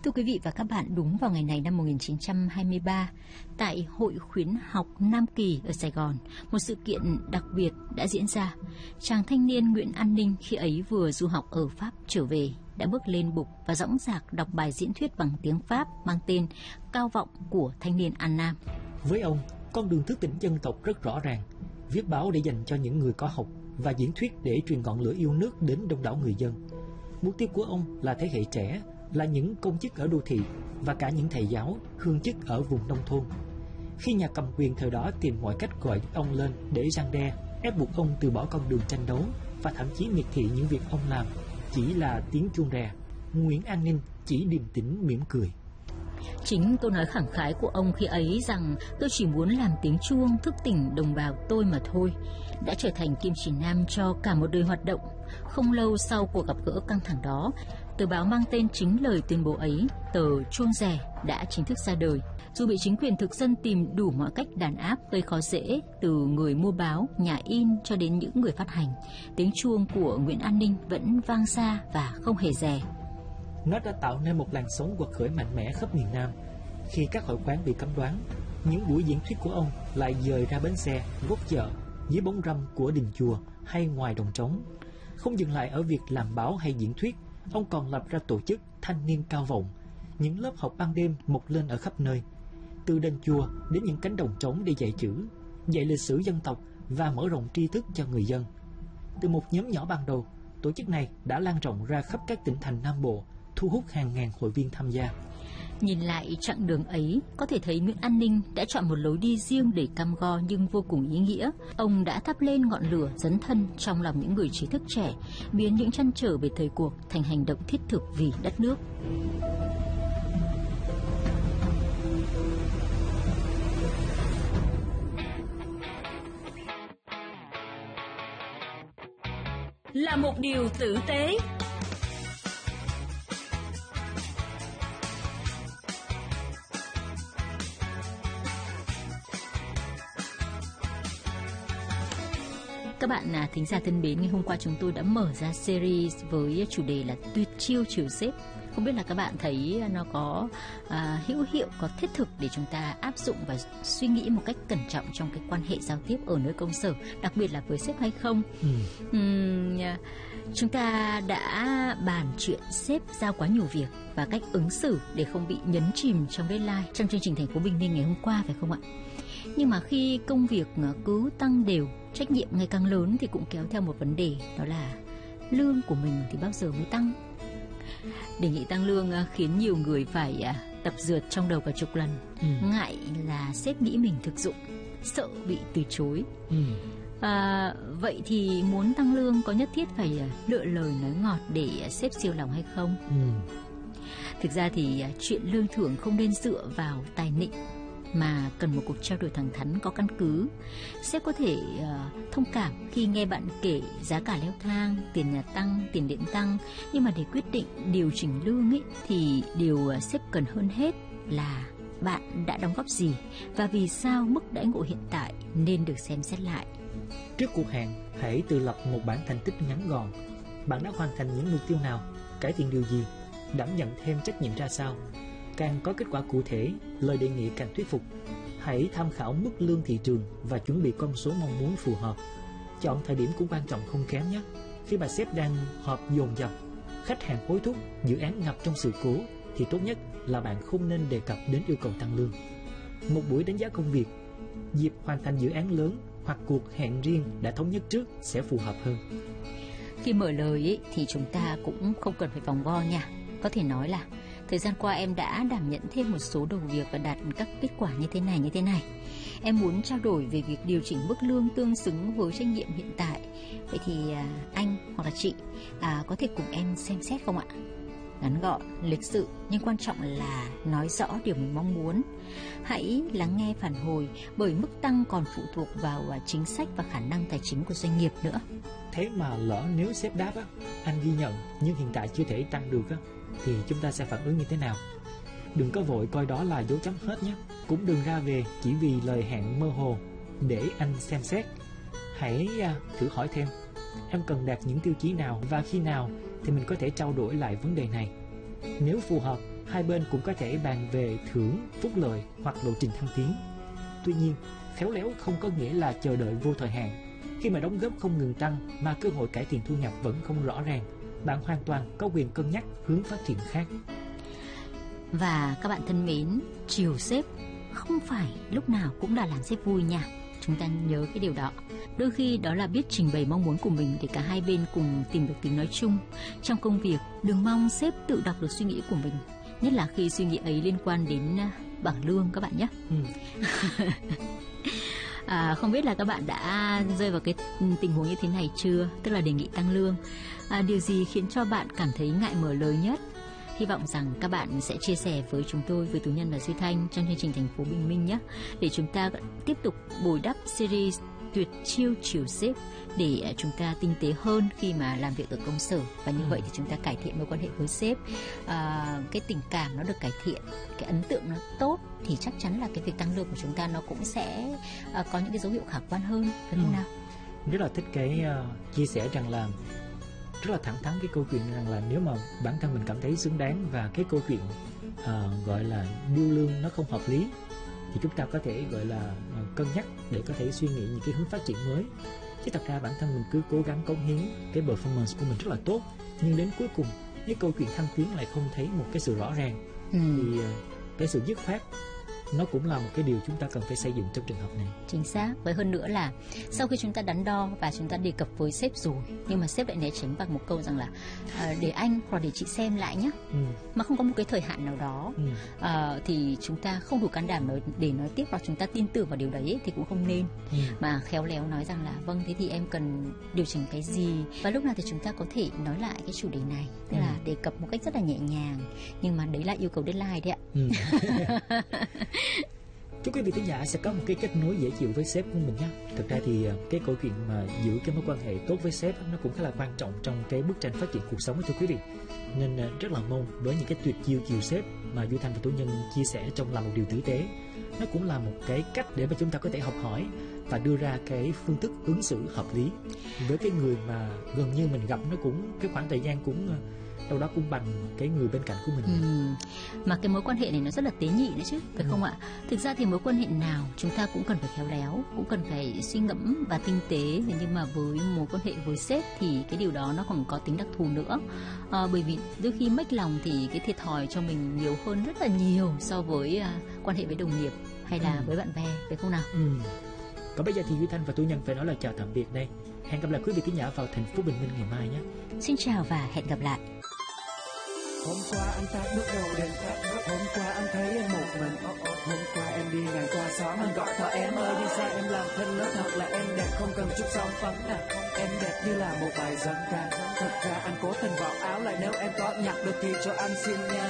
Thưa quý vị và các bạn, đúng vào ngày này năm 1923, tại Hội Khuyến học Nam Kỳ ở Sài Gòn, một sự kiện đặc biệt đã diễn ra. Chàng thanh niên Nguyễn An Ninh khi ấy vừa du học ở Pháp trở về, đã bước lên bục và dõng dạc đọc bài diễn thuyết bằng tiếng Pháp mang tên Cao vọng của thanh niên An Nam. Với ông, con đường thức tỉnh dân tộc rất rõ ràng, viết báo để dành cho những người có học và diễn thuyết để truyền ngọn lửa yêu nước đến đông đảo người dân. Mục tiêu của ông là thế hệ trẻ, là những công chức ở đô thị và cả những thầy giáo, hương chức ở vùng nông thôn. Khi nhà cầm quyền thời đó tìm mọi cách gọi ông lên để răn đe, ép buộc ông từ bỏ con đường tranh đấu và thậm chí miệt thị những việc ông làm chỉ là tiếng chuông rè, Nguyễn An Ninh chỉ điềm tĩnh mỉm cười. Chính câu nói khẳng khái của ông khi ấy rằng tôi chỉ muốn làm tiếng chuông thức tỉnh đồng bào tôi mà thôi, đã trở thành kim chỉ nam cho cả một đời hoạt động. Không lâu sau cuộc gặp gỡ căng thẳng đó, tờ báo mang tên chính lời tuyên bố ấy, tờ Chuông Rè, đã chính thức ra đời. Dù bị chính quyền thực dân tìm đủ mọi cách đàn áp gây khó dễ, từ người mua báo, nhà in cho đến những người phát hành, tiếng chuông của Nguyễn An Ninh vẫn vang xa và không hề rè. Nó đã tạo nên một làn sóng quật khởi mạnh mẽ khắp miền Nam. Khi các hội quán bị cấm đoán, những buổi diễn thuyết của ông lại dời ra bến xe, góc chợ, dưới bóng râm của đình chùa hay ngoài đồng trống. Không dừng lại ở việc làm báo hay diễn thuyết, ông còn lập ra tổ chức Thanh niên Cao vọng, những lớp học ban đêm mọc lên ở khắp nơi, từ đền chùa đến những cánh đồng trống để dạy chữ, dạy lịch sử dân tộc và mở rộng tri thức cho người dân. Từ một nhóm nhỏ ban đầu, tổ chức này đã lan rộng ra khắp các tỉnh thành Nam Bộ, thu hút hàng ngàn hội viên tham gia. Nhìn lại chặng đường ấy, có thể thấy Nguyễn An Ninh đã chọn một lối đi riêng để cam go nhưng vô cùng ý nghĩa. Ông đã thắp lên ngọn lửa dấn thân trong lòng những người trí thức trẻ, biến những trăn trở về thời cuộc thành hành động thiết thực vì đất nước. Là một điều tử tế. Các bạn thính giả thân mến, ngày hôm qua chúng tôi đã mở ra series với chủ đề là tuyệt chiêu trừ sếp. Không biết là các bạn thấy nó có hữu hiệu, có thiết thực để chúng ta áp dụng và suy nghĩ một cách cẩn trọng trong cái quan hệ giao tiếp ở nơi công sở, đặc biệt là với sếp hay không? Chúng ta đã bàn chuyện sếp giao quá nhiều việc và cách ứng xử để không bị nhấn chìm trong deadline trong chương trình Thành phố Bình Minh ngày hôm qua, phải không ạ? Nhưng mà khi công việc cứ tăng đều, trách nhiệm ngày càng lớn thì cũng kéo theo một vấn đề, đó là lương của mình thì bao giờ mới tăng. Đề nghị tăng lương khiến nhiều người phải tập dượt trong đầu cả chục lần, ngại là sếp nghĩ mình thực dụng, sợ bị từ chối. Vậy thì muốn tăng lương có nhất thiết phải lựa lời nói ngọt để sếp siêu lòng hay không? Thực ra thì chuyện lương thưởng không nên dựa vào tài nịnh, mà cần một cuộc trao đổi thẳng thắn có căn cứ. Sếp có thể thông cảm khi nghe bạn kể giá cả leo thang, tiền nhà tăng, tiền điện tăng, nhưng mà để quyết định điều chỉnh lương ấy, thì điều sếp cần hơn hết là bạn đã đóng góp gì và vì sao mức đãi ngộ hiện tại nên được xem xét lại. Trước cuộc hẹn, hãy tự lập một bản thành tích ngắn gọn. Bạn đã hoàn thành những mục tiêu nào, cải thiện điều gì, đảm nhận thêm trách nhiệm ra sao. Càng có kết quả cụ thể, lời đề nghị càng thuyết phục. Hãy tham khảo mức lương thị trường và chuẩn bị con số mong muốn phù hợp. Chọn thời điểm cũng quan trọng không kém nhé. Khi bà sếp đang họp dồn dập, khách hàng hối thúc, dự án ngập trong sự cố, thì tốt nhất là bạn không nên đề cập đến yêu cầu tăng lương. Một buổi đánh giá công việc, dịp hoàn thành dự án lớn hoặc cuộc hẹn riêng đã thống nhất trước sẽ phù hợp hơn. Khi mở lời ấy, thì chúng ta cũng không cần phải vòng vo nha. Có thể nói là thời gian qua em đã đảm nhận thêm một số đầu việc và đạt các kết quả như thế này. Em muốn trao đổi về việc điều chỉnh mức lương tương xứng với trách nhiệm hiện tại. Vậy thì anh hoặc là chị có thể cùng em xem xét không ạ? Ngắn gọn, lịch sự, nhưng quan trọng là nói rõ điều mình mong muốn. Hãy lắng nghe phản hồi, bởi mức tăng còn phụ thuộc vào chính sách và khả năng tài chính của doanh nghiệp nữa. Thế mà lỡ nếu sếp đáp anh ghi nhận nhưng hiện tại chưa thể tăng được thì chúng ta sẽ phản ứng như thế nào? Đừng có vội coi đó là dấu chấm hết nhé. Cũng đừng ra về chỉ vì lời hẹn mơ hồ để anh xem xét. Hãy thử hỏi thêm, em cần đạt những tiêu chí nào và khi nào thì mình có thể trao đổi lại vấn đề này. Nếu phù hợp Hai bên cũng có thể bàn về thưởng, phúc lợi hoặc lộ trình thăng tiến. Tuy nhiên, khéo léo không có nghĩa là chờ đợi vô thời hạn. Khi mà đóng góp không ngừng tăng mà cơ hội cải thiện thu nhập vẫn không rõ ràng, bạn hoàn toàn có quyền cân nhắc hướng phát triển khác. Và các bạn thân mến, chiều sếp không phải lúc nào cũng là làm sếp vui nha. Chúng ta nhớ cái điều đó. Đôi khi đó là biết trình bày mong muốn của mình để cả hai bên cùng tìm được tiếng nói chung. Trong công việc, đừng mong sếp tự đọc được suy nghĩ của mình, nhất là khi suy nghĩ ấy liên quan đến bảng lương các bạn nhé. Không biết là các bạn đã rơi vào cái tình huống như thế này chưa? Tức là đề nghị tăng lương. Điều gì khiến cho bạn cảm thấy ngại mở lời nhất? Hy vọng rằng các bạn sẽ chia sẻ với chúng tôi, với Tú Nhân và Duy Thanh trong chương trình Thành phố Bình Minh nhé, để chúng ta tiếp tục bồi đắp series tuyệt chiêu chiều sếp để chúng ta tinh tế hơn khi mà làm việc ở công sở, và như vậy thì chúng ta cải thiện mối quan hệ với sếp, cái tình cảm nó được cải thiện, cái ấn tượng nó tốt, thì chắc chắn là cái việc tăng lương của chúng ta nó cũng sẽ có những cái dấu hiệu khả quan hơn, phải không nào? Rất là thích cái chia sẻ rằng là rất là thẳng thắn cái câu chuyện rằng là nếu mà bản thân mình cảm thấy xứng đáng và cái câu chuyện gọi là điêu lương nó không hợp lý thì chúng ta có thể gọi là cân nhắc để có thể suy nghĩ những cái hướng phát triển mới. Chứ thật ra bản thân mình cứ cố gắng cống hiến cái performance của mình rất là tốt, nhưng đến cuối cùng cái câu chuyện thăng tiến lại không thấy một cái sự rõ ràng. Thì cái sự dứt khoát nó cũng là một cái điều chúng ta cần phải xây dựng trong trường hợp này. Chính xác. Với hơn nữa là sau khi chúng ta đắn đo và chúng ta đề cập với sếp rồi, nhưng mà sếp lại né tránh bằng một câu rằng là để anh hoặc để chị xem lại nhé, mà không có một cái thời hạn nào đó, thì chúng ta không đủ can đảm để nói tiếp, hoặc chúng ta tin tưởng vào điều đấy thì cũng không nên, mà khéo léo nói rằng là vâng, thế thì em cần điều chỉnh cái gì, và lúc nào thì chúng ta có thể nói lại cái chủ đề này, tức là đề cập một cách rất là nhẹ nhàng, nhưng mà đấy là yêu cầu deadline đấy ạ. Chúc quý vị khán giả sẽ có một cái kết nối dễ chịu với sếp của mình nhé. Thực ra thì cái câu chuyện mà giữ cái mối quan hệ tốt với sếp nó cũng khá là quan trọng trong cái bức tranh phát triển cuộc sống của quý vị. Nên rất là mong với những cái tuyệt chiêu chiều sếp mà Duy Thanh và Tú Nhân chia sẻ trong Làm Một Điều Tử Tế, nó cũng là một cái cách để mà chúng ta có thể học hỏi và đưa ra cái phương thức ứng xử hợp lý với cái người mà gần như mình gặp, nó cũng cái khoảng thời gian cũng đâu đó cũng bằng cái người bên cạnh của mình. Mà cái mối quan hệ này nó rất là tế nhị đấy chứ, phải không ạ? Thực ra thì mối quan hệ nào chúng ta cũng cần phải khéo léo, cũng cần phải suy ngẫm và tinh tế. Nhưng mà với mối quan hệ với sếp thì cái điều đó nó còn có tính đặc thù nữa, bởi vì đôi khi mếch lòng thì cái thiệt thòi cho mình nhiều hơn rất là nhiều so với quan hệ với đồng nghiệp hay là với bạn bè, phải không nào? Còn bây giờ thì Duy Thanh và Tú Nhân phải nói lời chào tạm biệt đây. Hẹn gặp lại quý vị khán giả vào Thành phố Bình Minh ngày mai nhé. Xin chào và hẹn gặp lại. Hôm qua anh ta bước đầu đến hôm qua anh thấy em một mình. Hôm qua em đi ngang qua xóm anh gọi thở em ơi, đi xa em làm thân nó thật là em đẹp, không cần chút son phấn nào. Em đẹp như là một bài dân ca. Thật ra anh cố tình vỏ áo lại, nếu em có nhặt được thì cho anh xin nha.